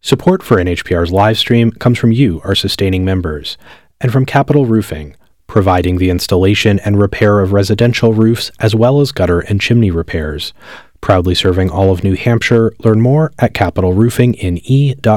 Support for NHPR's live stream comes from you, our sustaining members, and from Capital Roofing, providing the installation and repair of residential roofs as well as gutter and chimney repairs. Proudly serving all of New Hampshire. Learn more at capitalroofingine.com.